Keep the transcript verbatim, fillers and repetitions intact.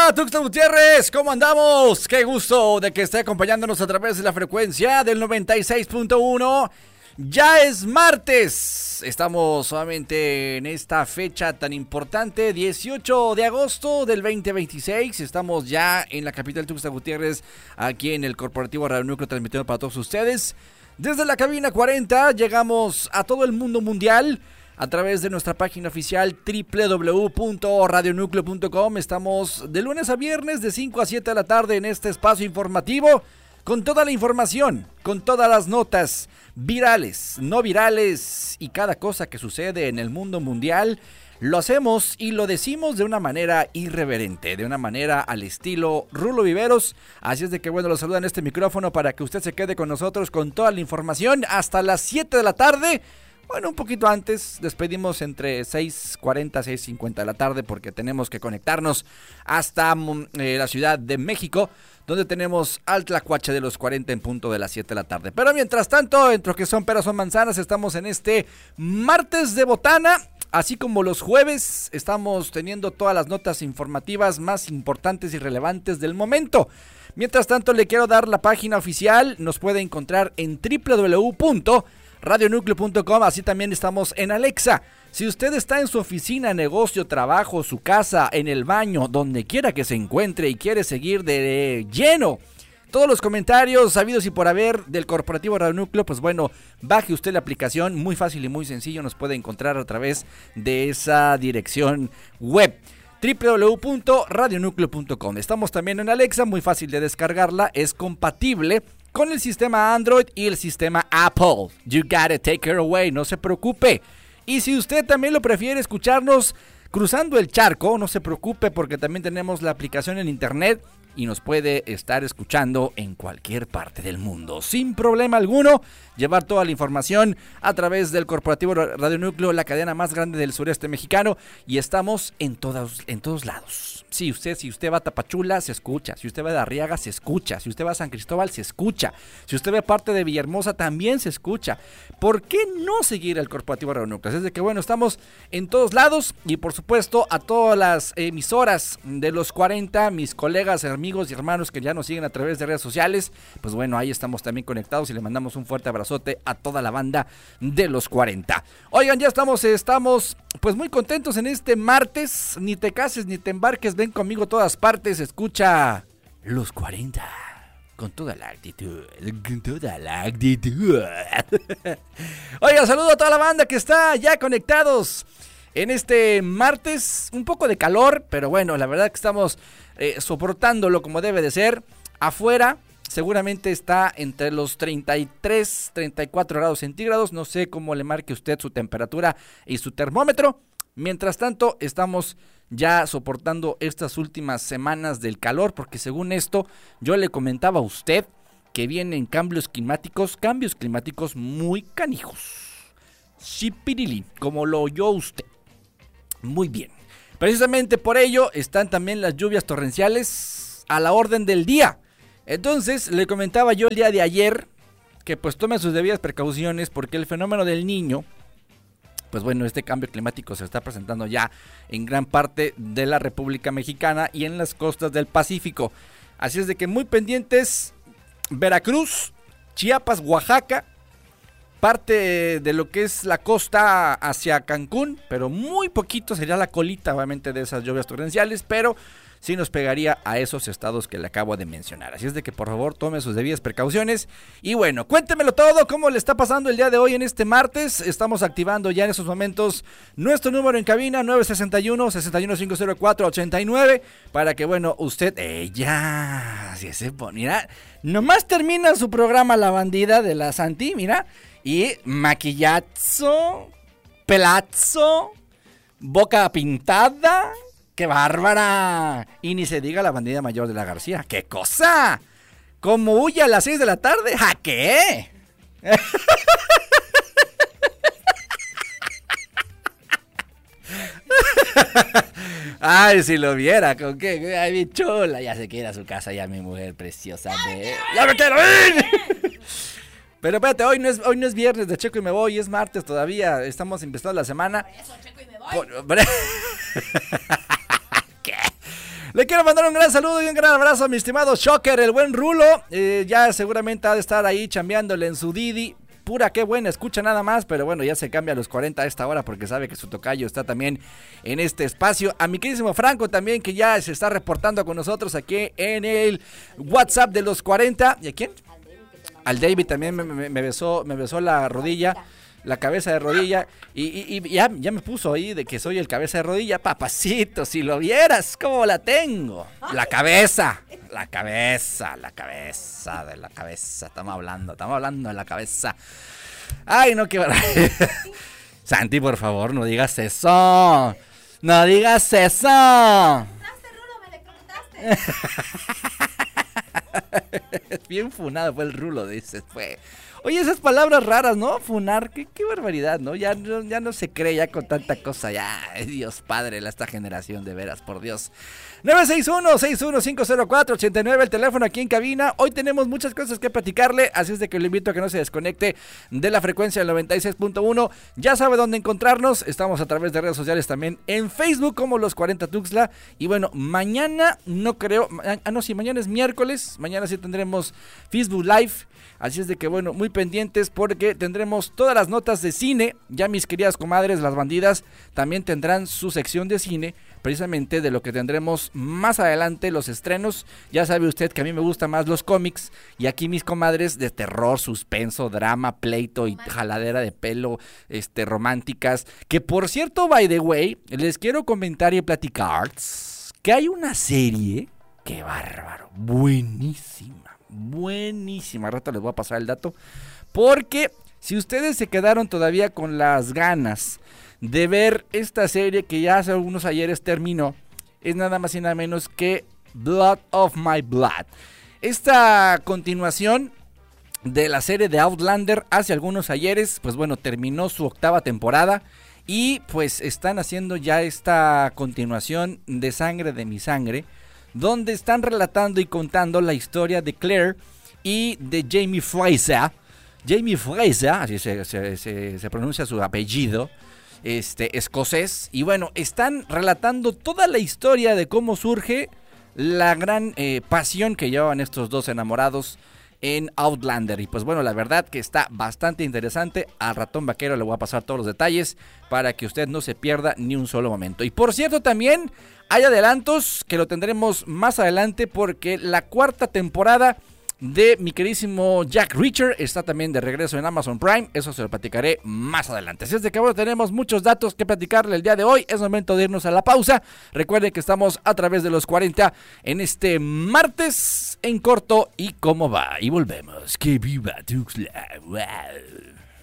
Hola, Tuxtla Gutiérrez, ¿cómo andamos? Qué gusto de que esté acompañándonos a través de la frecuencia del noventa y seis punto uno. Ya es martes, estamos solamente en esta fecha tan importante, dieciocho de agosto del veinte veintiséis. Estamos ya en la capital Tuxtla Gutiérrez, aquí en el Corporativo Radio Núcleo, transmitiendo para todos ustedes. Desde la cabina cuarenta llegamos a todo el mundo mundial a través de nuestra página oficial doble u doble u doble u punto radio núcleo punto com. Estamos de lunes a viernes de cinco a siete de la tarde en este espacio informativo con toda la información, con todas las notas virales, no virales y cada cosa que sucede en el mundo mundial. Lo hacemos y lo decimos de una manera irreverente, de una manera al estilo Rulo Viveros. Así es de que bueno, lo saluda en este micrófono para que usted se quede con nosotros con toda la información hasta las siete de la tarde. Bueno, un poquito antes, despedimos entre seis cuarenta, seis cincuenta de la tarde porque tenemos que conectarnos hasta eh, la Ciudad de México, donde tenemos al Tlacuache de los cuarenta en punto de las siete de la tarde. Pero mientras tanto, entre lo que son peras o manzanas, estamos en este martes de botana. Así como los jueves, estamos teniendo todas las notas informativas más importantes y relevantes del momento. Mientras tanto, le quiero dar la página oficial. Nos puede encontrar en doble u doble u doble u punto radio núcleo punto com. Así también estamos en Alexa. Si usted está en su oficina, negocio, trabajo, su casa, en el baño, donde quiera que se encuentre y quiere seguir de lleno todos los comentarios sabidos y por haber del Corporativo Radio Núcleo, pues bueno, baje usted la aplicación, muy fácil y muy sencillo, nos puede encontrar a través de esa dirección web, doble u doble u doble u punto radio núcleo punto com. Estamos también en Alexa, muy fácil de descargarla, es compatible con el sistema Android y el sistema Apple. You gotta take her away, no se preocupe. Y si usted también lo prefiere escucharnos cruzando el charco, no se preocupe porque también tenemos la aplicación en internet y nos puede estar escuchando en cualquier parte del mundo, sin problema alguno, llevar toda la información a través del Corporativo Radio Núcleo, la cadena más grande del sureste mexicano, y estamos en todos, en todos lados. Sí, usted, si usted va a Tapachula, se escucha. Si usted va a Arriaga, se escucha. Si usted va a San Cristóbal, se escucha. Si usted ve parte de Villahermosa, también se escucha. ¿Por qué no seguir el Corporativo Radio Núcleo? Es de que, bueno, estamos en todos lados y, por supuesto, a todas las emisoras de los cuarenta, mis colegas, amigos y hermanos que ya nos siguen a través de redes sociales, pues bueno, ahí estamos también conectados y le mandamos un fuerte abrazote a toda la banda de los cuarenta. Oigan, ya estamos, estamos pues muy contentos en este martes. Ni te cases ni te embarques, ven conmigo a todas partes, escucha los cuarenta con toda la actitud, con toda la actitud. Oigan, saludo a toda la banda que está ya conectados en este martes, un poco de calor, pero bueno, la verdad que estamos eh, soportándolo como debe de ser. Afuera seguramente está entre los treinta y tres, treinta y cuatro grados centígrados, no sé cómo le marque usted su temperatura y su termómetro. Mientras tanto, estamos ya soportando estas últimas semanas del calor, porque según esto, yo le comentaba a usted que vienen cambios climáticos, cambios climáticos muy canijos. Chipirili, como lo oyó usted. Muy bien. Precisamente por ello están también las lluvias torrenciales a la orden del día. Entonces, le comentaba yo el día de ayer que pues tome sus debidas precauciones porque el fenómeno del Niño, pues bueno, este cambio climático se está presentando ya en gran parte de la República Mexicana y en las costas del Pacífico. Así es de que muy pendientes Veracruz, Chiapas, Oaxaca, parte de lo que es la costa hacia Cancún, pero muy poquito sería la colita obviamente de esas lluvias torrenciales, pero sí nos pegaría a esos estados que le acabo de mencionar. Así es de que por favor tome sus debidas precauciones. Y bueno, cuéntemelo todo, cómo le está pasando el día de hoy en este martes. Estamos activando ya en esos momentos nuestro número en cabina, nueve seis uno, seis uno cinco cero cuatro, ocho nueve, para que bueno, usted, eh, ya, si se pone, mira, nomás termina su programa La Bandida de la Santi, mira, y maquillazo, pelazo, boca pintada. ¡Qué bárbara! Y ni se diga la bandida mayor de la García. ¡Qué cosa! ¿Cómo huye a las seis de la tarde? ¿A qué? Ay, si lo viera, con qué, ay, mi chula, ya se quiere a su casa, ya mi mujer preciosa. De... ¡Ya me quiero ir! Pero espérate, hoy no es, hoy no es viernes de Checo y me voy, es martes todavía, estamos empezando la semana. Por eso, Checo y me voy. Por... ¿Qué? Le quiero mandar un gran saludo y un gran abrazo a mi estimado Shocker, el buen Rulo. Eh, ya seguramente ha de estar ahí chambeándole en su Didi. Pura, qué buena, escucha nada más, pero bueno, ya se cambia a los cuarenta a esta hora porque sabe que su tocayo está también en este espacio. A mi queridísimo Franco también, que ya se está reportando con nosotros aquí en el WhatsApp de los cuarenta. ¿Y a quién? Al David también me, me, me besó, me besó la rodilla, la cabeza de rodilla, y, y, y ya, ya me puso ahí de que soy el cabeza de rodilla. Papacito, si lo vieras, ¿cómo la tengo? La cabeza, la cabeza, la cabeza, de la cabeza, estamos hablando, estamos hablando de la cabeza. Ay, no, qué barbaridad. Santi, por favor, no digas eso, no digas eso. Bien funado fue el Rulo, dices, fue. Oye, esas palabras raras, ¿no? Funar, qué, qué barbaridad, ¿no? Ya, no, ya no se cree ya con tanta cosa, ya, Dios Padre, esta generación, de veras, por Dios. nueve seis uno, seis uno cinco cero cuatro, ocho nueve, el teléfono aquí en cabina. Hoy tenemos muchas cosas que platicarle, así es de que le invito a que no se desconecte de la frecuencia del noventa y seis punto uno. Ya sabe dónde encontrarnos, estamos a través de redes sociales también en Facebook como Los cuarenta Tuxtla. Y bueno, mañana no creo, ah no, sí, mañana es miércoles, mañana sí tendremos Facebook Live. Así es de que bueno, muy pendientes porque tendremos todas las notas de cine. Ya mis queridas comadres, las bandidas, también tendrán su sección de cine, precisamente de lo que tendremos más adelante, los estrenos. Ya sabe usted que a mí me gustan más los cómics, y aquí mis comadres de terror, suspenso, drama, pleito y jaladera de pelo, este, románticas. Que por cierto, by the way, les quiero comentar y platicar que hay una serie, qué bárbaro, buenísima. Buenísima, al rato les voy a pasar el dato, porque si ustedes se quedaron todavía con las ganas de ver esta serie que ya hace algunos ayeres terminó, es nada más y nada menos que Blood of My Blood. Esta continuación de la serie de Outlander hace algunos ayeres, pues bueno, terminó su octava temporada y pues están haciendo ya esta continuación de Sangre de mi Sangre, donde están relatando y contando la historia de Claire y de Jamie Fraser. Jamie Fraser, así se, se, se, se pronuncia su apellido, este, escocés. Y bueno, están relatando toda la historia de cómo surge la gran eh, pasión que llevaban estos dos enamorados en Outlander. Y pues bueno, la verdad que está bastante interesante. Al ratón vaquero le voy a pasar todos los detalles para que usted no se pierda ni un solo momento. Y por cierto, también hay adelantos que lo tendremos más adelante, porque la cuarta temporada de mi queridísimo Jack Reacher está también de regreso en Amazon Prime. Eso se lo platicaré más adelante. Así es de que bueno, tenemos muchos datos que platicarle el día de hoy. Es momento de irnos a la pausa. Recuerden que estamos a través de los cuarenta en este martes en corto. ¿Y cómo va? Y volvemos. ¡Que viva Tuxtla! ¡Wow!